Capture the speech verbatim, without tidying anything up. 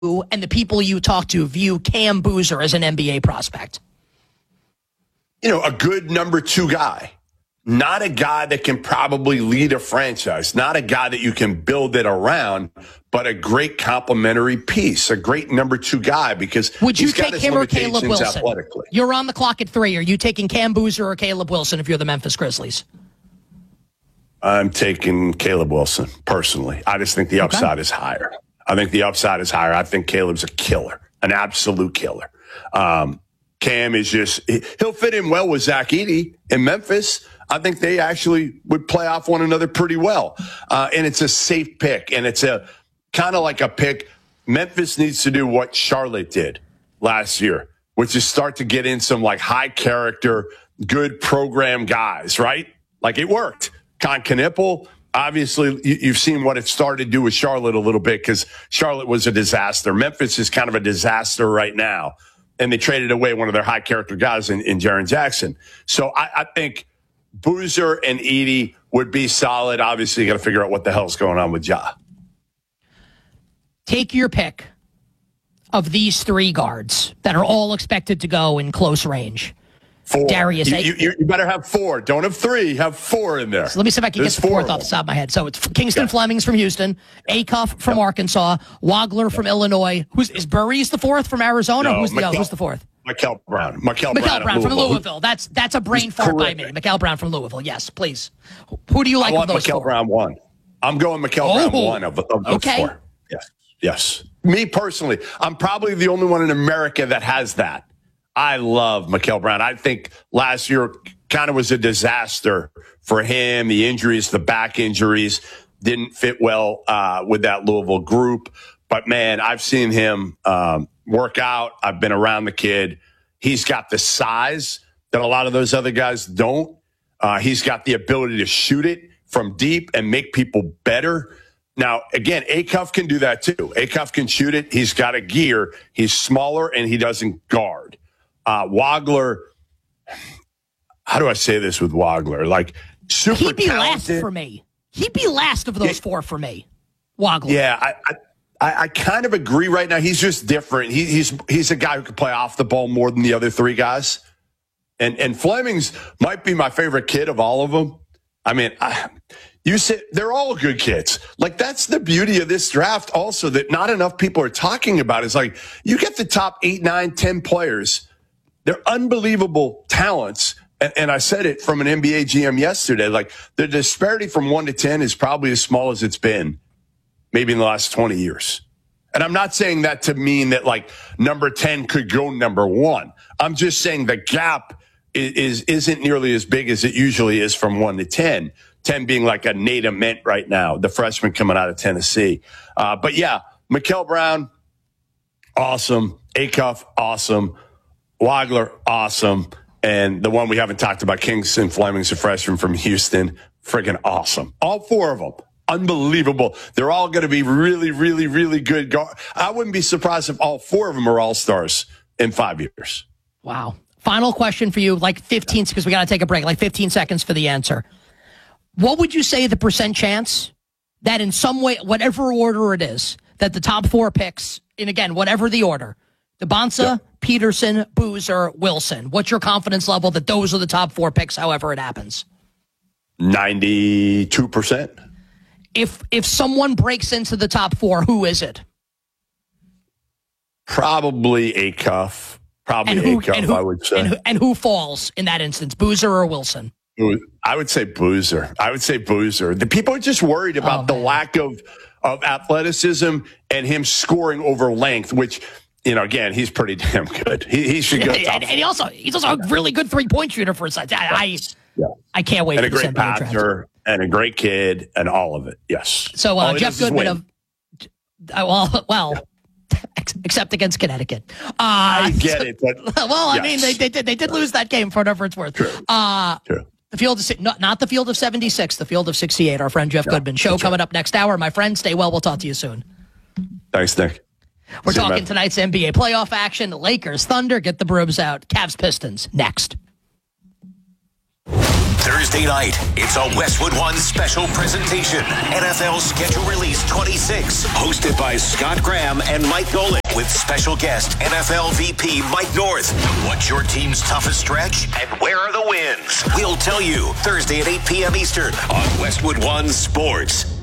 and the people you talk to view Cam Boozer as an N B A prospect? You know, a good number two guy. Not a guy that can probably lead a franchise. Not a guy that you can build it around, but a great complementary piece, a great number two guy because would you he's got take his him or Caleb Wilson? Athletically. You're on the clock at three. Are you taking Cam Boozer or Caleb Wilson if you're the Memphis Grizzlies? I'm taking Caleb Wilson, personally. I just think the upside okay. is higher. I think the upside is higher. I think Caleb's a killer, an absolute killer. Um, Cam is just, he'll fit in well with Zach Edey in Memphis. I think they actually would play off one another pretty well. Uh, and it's a safe pick. And it's a kind of like a pick. Memphis needs to do what Charlotte did last year, which is start to get in some like high character, good program guys, right? Like it worked. Con Knipple, obviously you, you've seen what it started to do with Charlotte a little bit because Charlotte was a disaster. Memphis is kind of a disaster right now. And they traded away one of their high character guys in, in Jaren Jackson. So I, I think Boozer and Edey would be solid. Obviously, you got to figure out what the hell's going on with Ja. Take your pick of these three guards that are all expected to go in close range. Four. Darius, you, you, you better have four. Don't have three. Have four in there. So let me see if I can There's get the fourth off the top of my head. So it's Kingston yeah. Flemings from Houston, Acuff from yeah. Arkansas, Wagler yeah. from Illinois. Who's is Burries the fourth from Arizona? No, who's the Mikel, who's the fourth? Mikel Brown. Mikel, Mikel Brown, Brown from Louisville. Louisville. That's that's a brain He's fart terrific. by me. Mikel Brown from Louisville. Yes, please. Who do you like I want of those Mikel four? Brown one. I'm going Mikel oh. Brown one of, of those okay. four. Yes. Yes. Me personally, I'm probably the only one in America that has that. I love Mikel Brown. I think last year kind of was a disaster for him. The injuries, the back injuries didn't fit well uh, with that Louisville group. But, man, I've seen him um, work out. I've been around the kid. He's got the size that a lot of those other guys don't. Uh, he's got the ability to shoot it from deep and make people better. Now, again, Acuff can do that too. Acuff can shoot it. He's got a gear. He's smaller, and he doesn't guard. Uh, Wagler, how do I say this with Wagler? Like, super He'd be talented. last for me. He'd be last of those yeah. four for me, Wagler. Yeah, I, I, I kind of agree right now. He's just different. He, he's he's a guy who can play off the ball more than the other three guys. And and Flemings might be my favorite kid of all of them. I mean, I, you said they're all good kids. Like, that's the beauty of this draft also that not enough people are talking about. Is like, you get the top eight, nine, ten players. They're unbelievable talents. And, and I said it from an N B A G M yesterday. Like, the disparity from one to ten is probably as small as it's been maybe in the last twenty years. And I'm not saying that to mean that, like, number ten could go number one. I'm just saying the gap is, is, isn't nearly as big as it usually is from one to ten. ten being like a Nate Ament right now, the freshman coming out of Tennessee. Uh, but, yeah, Mikel Brown, awesome. Acuff, awesome. Wagler, awesome. And the one we haven't talked about, Kingston Flemings, a freshman from Houston, friggin' awesome. All four of them, unbelievable. They're all going to be really, really, really good. Guard. I wouldn't be surprised if all four of them are all-stars in five years. Wow. Final question for you, like fifteen, because we got to take a break, like fifteen seconds for the answer. What would you say the percent chance that in some way, whatever order it is, that the top four picks, and again, whatever the order, DeBonsa, yeah. Peterson, Boozer, Wilson. What's your confidence level that those are the top four picks, however it happens? ninety-two percent. If if someone breaks into the top four, who is it? Probably Acuff. Probably and who, Acuff, and who, I would say. And who, and who falls in that instance, Boozer or Wilson? I would say Boozer. I would say Boozer. The people are just worried about oh, the lack of, of athleticism and him scoring over length, which, you know, again, he's pretty damn good. He, he should go top. and, and he also he's also a really good three point shooter for his size. I, I yeah. I can't wait. And for a great passer and a great kid and all of it. Yes. So uh, Jeff Goodman of uh, well, well, yeah. except against Connecticut. Uh, I get it. But, well, yes. I mean, they they did they did lose that game for whatever it's worth. True. Uh, True. The field of not, not the field of seventy-six, the field of sixty-eight. Our friend Jeff yeah, Goodman. Show coming right. up next hour. My friend, stay well. We'll talk to you soon. Thanks, Nick. We're See talking you, tonight's N B A playoff action. The Lakers, Thunder, get the brooms out. Cavs, Pistons, next. Thursday night, it's a Westwood One special presentation. N F L Schedule Release twenty-six, hosted by Scott Graham and Mike Golick, with special guest N F L V P Mike North. What's your team's toughest stretch, and where are the wins? We'll tell you Thursday at eight p.m. Eastern on Westwood One Sports.